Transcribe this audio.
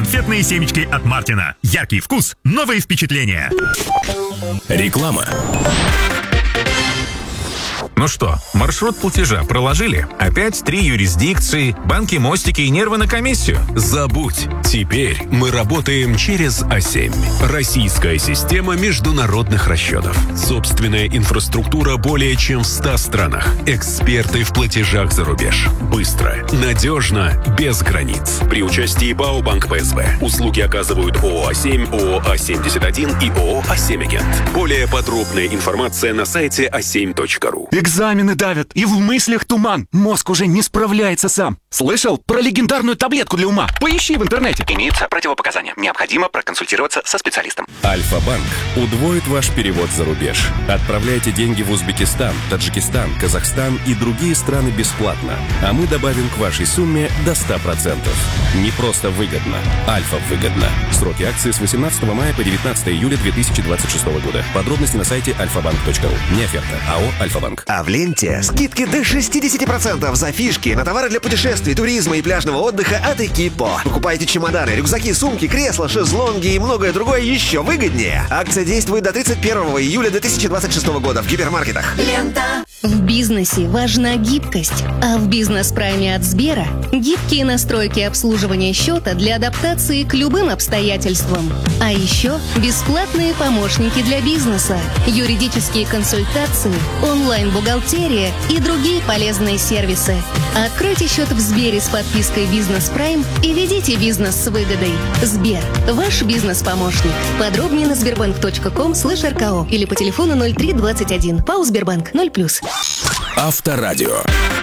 Конфетные семечки от Мартина. Яркий вкус, новые впечатления. Реклама. Ну что, маршрут платежа проложили? Опять 3 юрисдикции, банки, мостики и нервы на комиссию? Забудь. Теперь мы работаем через А7. Российская система международных расчетов. Собственная инфраструктура более чем в 100 странах. Эксперты в платежах за рубеж. Быстро, надежно, без границ. При участии ПАО «Банк ПСБ». Услуги оказывают ООО А7, ООО А71 и ООО А7 Агент. Более подробная информация на сайте a7.ru. Экзамены давят, и в мыслях туман. Мозг уже не справляется сам. Слышал про легендарную таблетку для ума? Поищи в интернете. Имеются противопоказания. Необходимо проконсультироваться со специалистом. Альфа-банк удвоит ваш перевод за рубеж. Отправляйте деньги в Узбекистан, Таджикистан, Казахстан и другие страны бесплатно. А мы добавим к вашей сумме до 100%. Не просто выгодно. Альфа-выгодно. Сроки акции с 18 мая по 19 июля 2026 года. Подробности на сайте alfabank.ru. Не оферта. АО «Альфа-банк». А в ленте скидки до 60% за фишки на товары для путешествий, туризма и пляжного отдыха от Экипо. Покупайте чемоданы, рюкзаки, сумки, кресла, шезлонги и многое другое еще выгоднее. Акция действует до 31 июля 2026 года в гипермаркетах. Лента. В бизнесе важна гибкость, а в бизнес-прайме от Сбера гибкие настройки обслуживания счета для адаптации к любым обстоятельствам. А еще бесплатные помощники для бизнеса, юридические консультации, онлайн-бухгалтерия и другие полезные сервисы. Откройте счет в Сбере с подпиской «Бизнес Прайм» и ведите бизнес с выгодой. Сбер – ваш бизнес-помощник. Подробнее на sberbank.com/rko или по телефону 0321. ПАО «Сбербанк» 0+. Авторадио.